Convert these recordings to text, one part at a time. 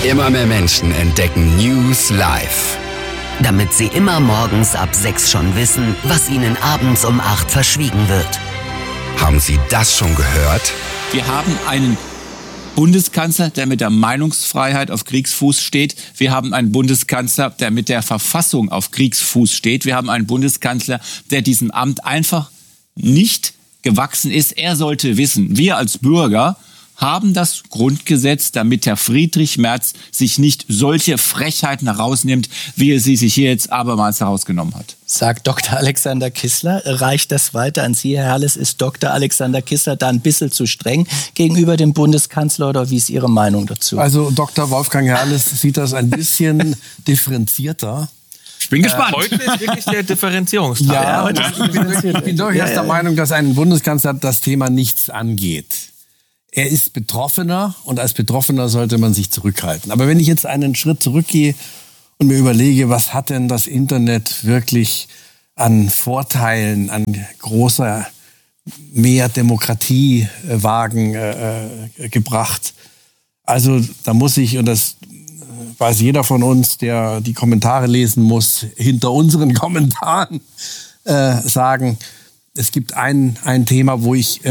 Immer mehr Menschen entdecken News live. Damit sie immer morgens ab 6 schon wissen, was ihnen abends um 8 verschwiegen wird. Haben Sie das schon gehört? Wir haben einen Bundeskanzler, der mit der Meinungsfreiheit auf Kriegsfuß steht. Wir haben einen Bundeskanzler, der mit der Verfassung auf Kriegsfuß steht. Wir haben einen Bundeskanzler, der diesem Amt einfach nicht gewachsen ist. Er sollte wissen, wir als Bürger haben das Grundgesetz, damit Herr Friedrich Merz sich nicht solche Frechheiten herausnimmt, wie er sie sich hier jetzt abermals herausgenommen hat. Sagt Dr. Alexander Kissler. Reicht das weiter an Sie, Herr Herles? Ist Dr. Alexander Kissler da ein bisschen zu streng gegenüber dem Bundeskanzler oder wie ist Ihre Meinung dazu? Also Dr. Wolfgang Herles sieht das ein bisschen differenzierter. Ich bin gespannt. Heute ist wirklich der Differenzierungstag. Ja, ich bin durchaus der Meinung, dass ein Bundeskanzler das Thema nichts angeht. Er ist Betroffener und als Betroffener sollte man sich zurückhalten. Aber wenn ich jetzt einen Schritt zurückgehe und mir überlege, was hat denn das Internet wirklich an Vorteilen, an großer mehr Demokratiewagen gebracht. Also da muss ich, und das weiß jeder von uns, der die Kommentare lesen muss, hinter unseren Kommentaren sagen, es gibt ein Thema, wo ich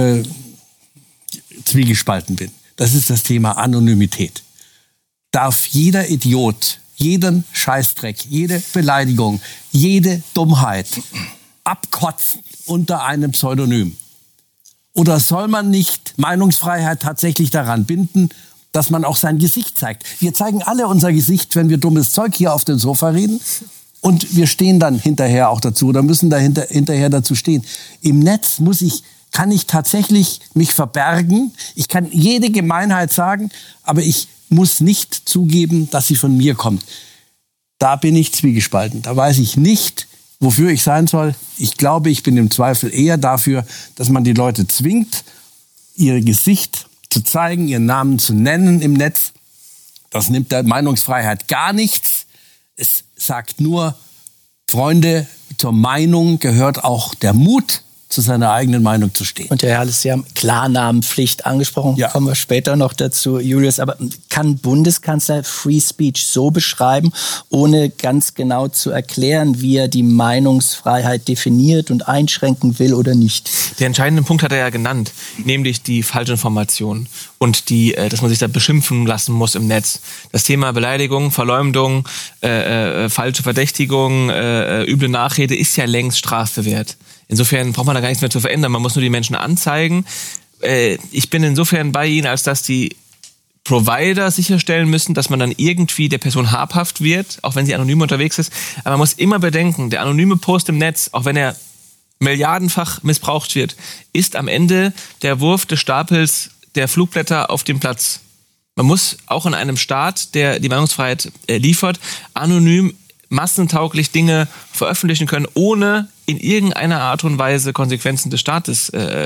zwiegespalten bin. Das ist das Thema Anonymität. Darf jeder Idiot, jeden Scheißdreck, jede Beleidigung, jede Dummheit abkotzen unter einem Pseudonym? Oder soll man nicht Meinungsfreiheit tatsächlich daran binden, dass man auch sein Gesicht zeigt? Wir zeigen alle unser Gesicht, wenn wir dummes Zeug hier auf dem Sofa reden. Und wir stehen dann hinterher auch dazu oder müssen hinterher dazu stehen. Im Netz kann ich tatsächlich mich verbergen. Ich kann jede Gemeinheit sagen, aber ich muss nicht zugeben, dass sie von mir kommt. Da bin ich zwiegespalten. Da weiß ich nicht, wofür ich sein soll. Ich glaube, ich bin im Zweifel eher dafür, dass man die Leute zwingt, ihr Gesicht zu zeigen, ihren Namen zu nennen im Netz. Das nimmt der Meinungsfreiheit gar nichts. Es sagt nur, Freunde, zur Meinung gehört auch der Mut, zu seiner eigenen Meinung zu stehen. Und Herr Herles, Sie haben Klarnamenpflicht angesprochen, ja. Kommen wir später noch dazu, Julius. Aber kann Bundeskanzler Free Speech so beschreiben, ohne ganz genau zu erklären, wie er die Meinungsfreiheit definiert und einschränken will oder nicht? Der entscheidende Punkt hat er ja genannt, nämlich die Falschinformation und dass man sich da beschimpfen lassen muss im Netz. Das Thema Beleidigung, Verleumdung, falsche Verdächtigung, üble Nachrede ist ja längst strafbewehrt. Insofern braucht man da gar nichts mehr zu verändern. Man muss nur die Menschen anzeigen. Ich bin insofern bei Ihnen, als dass die Provider sicherstellen müssen, dass man dann irgendwie der Person habhaft wird, auch wenn sie anonym unterwegs ist. Aber man muss immer bedenken, der anonyme Post im Netz, auch wenn er milliardenfach missbraucht wird, ist am Ende der Wurf des Stapels der Flugblätter auf dem Platz. Man muss auch in einem Staat, der die Meinungsfreiheit liefert, anonym massentauglich Dinge veröffentlichen können, ohne in irgendeiner Art und Weise Konsequenzen des Staates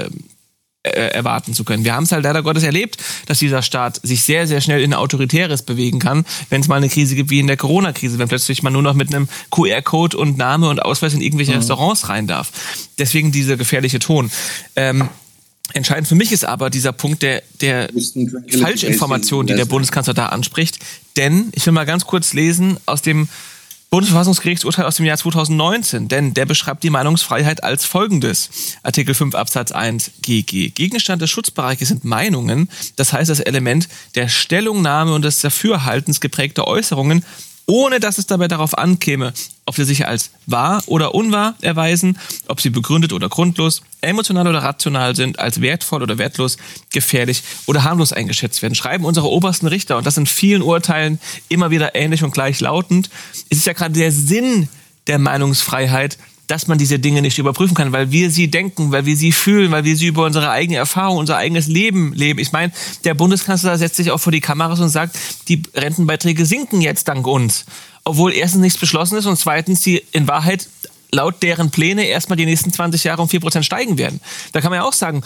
erwarten zu können. Wir haben es halt leider Gottes erlebt, dass dieser Staat sich sehr, sehr schnell in Autoritäres bewegen kann, wenn es mal eine Krise gibt wie in der Corona-Krise, wenn plötzlich man nur noch mit einem QR-Code und Name und Ausweis in irgendwelche Restaurants rein darf. Deswegen dieser gefährliche Ton. Entscheidend für mich ist aber dieser Punkt der Falschinformation, die der Bundeskanzler da anspricht. Denn, ich will mal ganz kurz lesen aus dem Bundesverfassungsgerichtsurteil aus dem Jahr 2019, denn der beschreibt die Meinungsfreiheit als folgendes. Artikel 5 Absatz 1 GG. Gegenstand des Schutzbereiches sind Meinungen, das heißt das Element der Stellungnahme und des Dafürhaltens geprägter Äußerungen, ohne dass es dabei darauf ankäme, ob sie sich als wahr oder unwahr erweisen, ob sie begründet oder grundlos, emotional oder rational sind, als wertvoll oder wertlos, gefährlich oder harmlos eingeschätzt werden. Schreiben unsere obersten Richter, und das in vielen Urteilen immer wieder ähnlich und gleichlautend. Es ist ja gerade der Sinn der Meinungsfreiheit, dass man diese Dinge nicht überprüfen kann, weil wir sie denken, weil wir sie fühlen, weil wir sie über unsere eigene Erfahrung, unser eigenes Leben leben. Ich meine, der Bundeskanzler setzt sich auch vor die Kameras und sagt, die Rentenbeiträge sinken jetzt dank uns. Obwohl erstens nichts beschlossen ist und zweitens die in Wahrheit laut deren Pläne erstmal die nächsten 20 Jahre um 4% steigen werden. Da kann man ja auch sagen,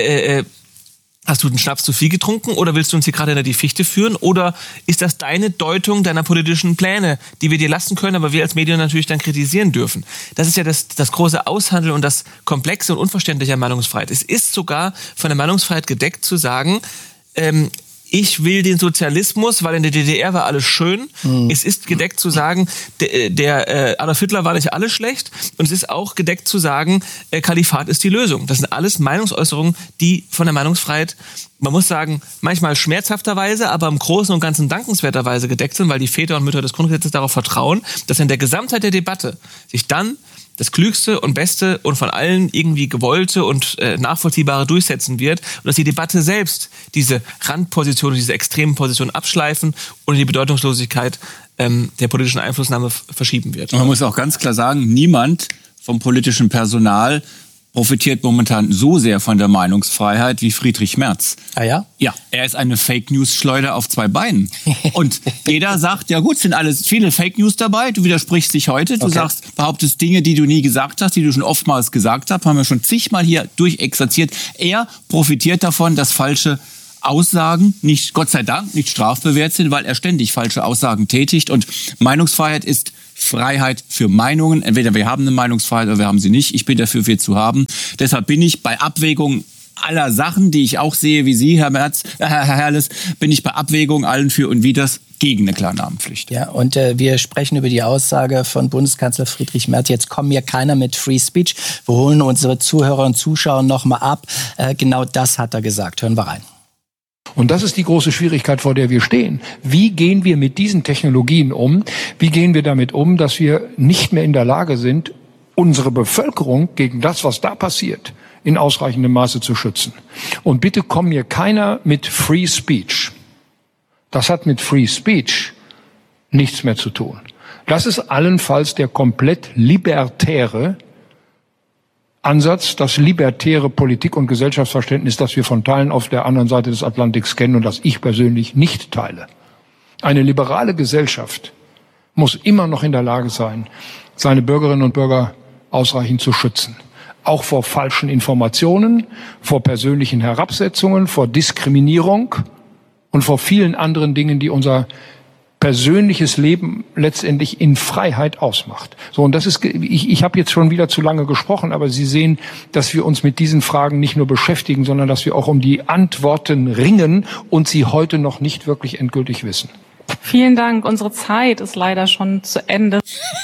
hast du den Schnaps zu viel getrunken oder willst du uns hier gerade hinter die Fichte führen? Oder ist das deine Deutung deiner politischen Pläne, die wir dir lassen können, aber wir als Medien natürlich dann kritisieren dürfen? Das ist ja das große Aushandeln und das Komplexe und Unverständliche an Meinungsfreiheit. Es ist sogar von der Meinungsfreiheit gedeckt zu sagen, ich will den Sozialismus, weil in der DDR war alles schön. Es ist gedeckt zu sagen, der Adolf Hitler war nicht alles schlecht. Und es ist auch gedeckt zu sagen, Kalifat ist die Lösung. Das sind alles Meinungsäußerungen, die von der Meinungsfreiheit, man muss sagen, manchmal schmerzhafterweise, aber im Großen und Ganzen dankenswerterweise gedeckt sind, weil die Väter und Mütter des Grundgesetzes darauf vertrauen, dass in der Gesamtheit der Debatte sich dann das Klügste und Beste und von allen irgendwie gewollte und nachvollziehbare durchsetzen wird und dass die Debatte selbst diese Randposition, diese extremen Positionen abschleifen und die Bedeutungslosigkeit der politischen Einflussnahme verschieben wird. Und man muss auch ganz klar sagen, niemand vom politischen Personal profitiert momentan so sehr von der Meinungsfreiheit wie Friedrich Merz. Ah ja? Ja, er ist eine Fake-News-Schleuder auf 2 Beinen. Und jeder sagt, ja gut, sind alles viele Fake-News dabei, du widersprichst dich heute, du behauptest Dinge, die du nie gesagt hast, die du schon oftmals gesagt hast, haben wir schon zigmal hier durchexerziert. Er profitiert davon, dass falsche Aussagen nicht, Gott sei Dank, nicht strafbewehrt sind, weil er ständig falsche Aussagen tätigt. Und Meinungsfreiheit ist Freiheit für Meinungen. Entweder wir haben eine Meinungsfreiheit oder wir haben sie nicht. Ich bin dafür, wir zu haben. Deshalb bin ich bei Abwägung aller Sachen, die ich auch sehe, wie Sie, Herr Herrles, bin ich bei Abwägung allen für und widers gegen eine Klarnamenpflicht. Ja, und wir sprechen über die Aussage von Bundeskanzler Friedrich Merz. Jetzt kommt mir keiner mit Free Speech. Wir holen unsere Zuhörer und Zuschauer noch mal ab. Genau das hat er gesagt. Hören wir rein. Und das ist die große Schwierigkeit, vor der wir stehen. Wie gehen wir mit diesen Technologien um? Wie gehen wir damit um, dass wir nicht mehr in der Lage sind, unsere Bevölkerung gegen das, was da passiert, in ausreichendem Maße zu schützen? Und bitte kommt mir keiner mit Free Speech. Das hat mit Free Speech nichts mehr zu tun. Das ist allenfalls der komplett libertäre Ansatz, das libertäre Politik- und Gesellschaftsverständnis, das wir von Teilen auf der anderen Seite des Atlantiks kennen und das ich persönlich nicht teile. Eine liberale Gesellschaft muss immer noch in der Lage sein, seine Bürgerinnen und Bürger ausreichend zu schützen. Auch vor falschen Informationen, vor persönlichen Herabsetzungen, vor Diskriminierung und vor vielen anderen Dingen, die unser persönliches Leben letztendlich in Freiheit ausmacht. So, und das ist, ich habe jetzt schon wieder zu lange gesprochen, aber Sie sehen, dass wir uns mit diesen Fragen nicht nur beschäftigen, sondern dass wir auch um die Antworten ringen und sie heute noch nicht wirklich endgültig wissen. Vielen Dank. Unsere Zeit ist leider schon zu Ende.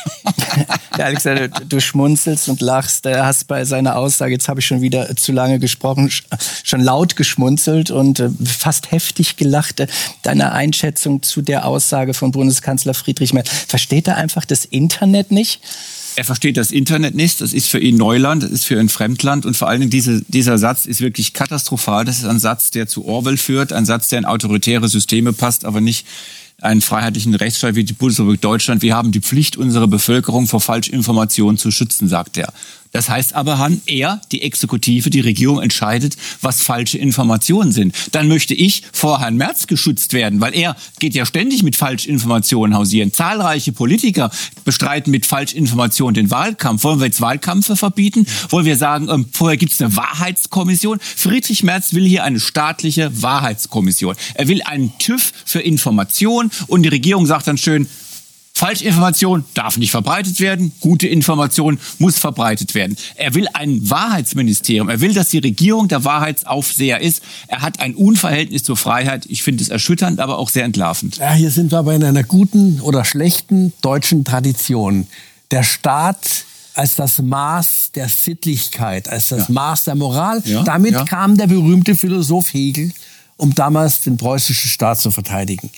Ja, Alexander, du schmunzelst und lachst, hast bei seiner Aussage, jetzt habe ich schon wieder zu lange gesprochen, schon laut geschmunzelt und fast heftig gelacht. Deine Einschätzung zu der Aussage von Bundeskanzler Friedrich Merz. Versteht er einfach das Internet nicht? Er versteht das Internet nicht, das ist für ihn Neuland, das ist für ihn Fremdland und vor allen Dingen dieser Satz ist wirklich katastrophal. Das ist ein Satz, der zu Orwell führt, ein Satz, der in autoritäre Systeme passt, aber nicht einen freiheitlichen Rechtsstaat wie die Bundesrepublik Deutschland. Wir haben die Pflicht, unsere Bevölkerung vor Falschinformationen zu schützen, sagt er. Das heißt aber, die Exekutive, die Regierung entscheidet, was falsche Informationen sind. Dann möchte ich vor Herrn Merz geschützt werden, weil er geht ja ständig mit Falschinformationen hausieren. Zahlreiche Politiker bestreiten mit Falschinformationen den Wahlkampf. Wollen wir jetzt Wahlkämpfe verbieten? Wollen wir sagen, vorher gibt es eine Wahrheitskommission? Friedrich Merz will hier eine staatliche Wahrheitskommission. Er will einen TÜV für Information und die Regierung sagt dann schön, Falschinformation darf nicht verbreitet werden, gute Information muss verbreitet werden. Er will ein Wahrheitsministerium, er will, dass die Regierung der Wahrheitsaufseher ist. Er hat ein Unverhältnis zur Freiheit. Ich finde es erschütternd, aber auch sehr entlarvend. Ja, hier sind wir aber in einer guten oder schlechten deutschen Tradition. Der Staat als das Maß der Sittlichkeit, als das Maß der Moral. Damit kam der berühmte Philosoph Hegel, um damals den preußischen Staat zu verteidigen.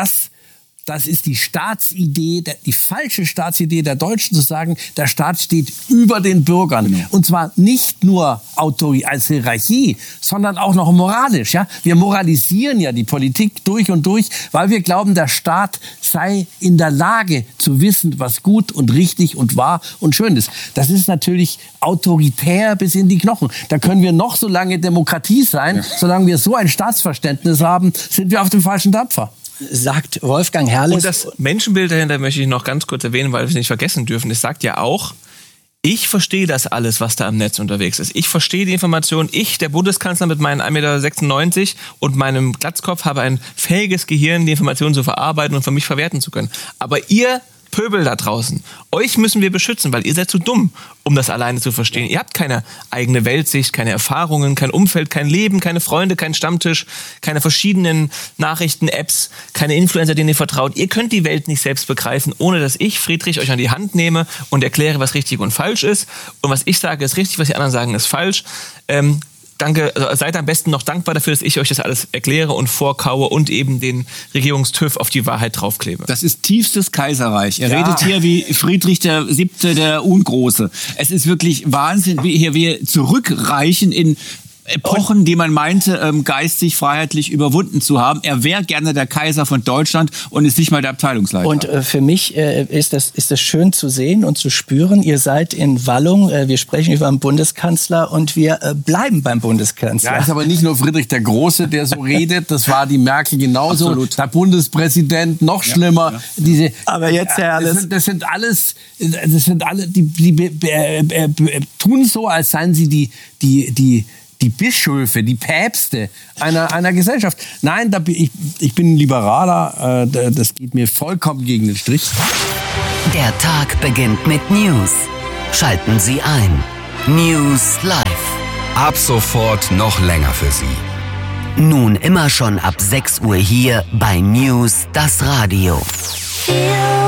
Das ist die Staatsidee, die falsche Staatsidee der Deutschen, zu sagen, der Staat steht über den Bürgern. Genau. Und zwar nicht nur als Hierarchie, sondern auch noch moralisch. Ja? Wir moralisieren ja die Politik durch und durch, weil wir glauben, der Staat sei in der Lage zu wissen, was gut und richtig und wahr und schön ist. Das ist natürlich autoritär bis in die Knochen. Da können wir noch so lange Demokratie sein, solange wir so ein Staatsverständnis haben, sind wir auf dem falschen Dampfer. Sagt Wolfgang Herrles. Und das Menschenbild dahinter möchte ich noch ganz kurz erwähnen, weil wir es nicht vergessen dürfen. Es sagt ja auch, ich verstehe das alles, was da im Netz unterwegs ist. Ich verstehe die Information. Ich, der Bundeskanzler mit meinen 1,96 Meter und meinem Glatzkopf, habe ein fähiges Gehirn, die Informationen zu verarbeiten und für mich verwerten zu können. Aber ihr Pöbel da draußen, euch müssen wir beschützen, weil ihr seid zu dumm, um das alleine zu verstehen. Ihr habt keine eigene Weltsicht, keine Erfahrungen, kein Umfeld, kein Leben, keine Freunde, keinen Stammtisch, keine verschiedenen Nachrichten-Apps, keine Influencer, denen ihr vertraut. Ihr könnt die Welt nicht selbst begreifen, ohne dass ich, Friedrich, euch an die Hand nehme und erkläre, was richtig und falsch ist. Und was ich sage, ist richtig, was die anderen sagen, ist falsch. Danke, seid am besten noch dankbar dafür, dass ich euch das alles erkläre und vorkaue und eben den Regierungstüv auf die Wahrheit draufklebe. Das ist tiefstes Kaiserreich. Er redet hier wie Friedrich VII. Der Ungroße. Es ist wirklich Wahnsinn, wie hier wir zurückreichen in Epochen, die man meinte, geistig, freiheitlich überwunden zu haben. Er wäre gerne der Kaiser von Deutschland und ist nicht mal der Abteilungsleiter. Und für mich ist das schön zu sehen und zu spüren. Ihr seid in Wallung, wir sprechen über den Bundeskanzler und wir bleiben beim Bundeskanzler. Ja, ist aber nicht nur Friedrich der Große, der so redet, das war die Merkel genauso. Absolut. Der Bundespräsident, noch schlimmer. Ja. Aber jetzt ja alles. Das sind alle, die tun so, als seien sie die Bischöfe, die Päpste einer Gesellschaft. Nein, ich bin ein Liberaler, das geht mir vollkommen gegen den Strich. Der Tag beginnt mit News. Schalten Sie ein. News Live. Ab sofort noch länger für Sie. Nun immer schon ab 6 Uhr hier bei News, das Radio. Feel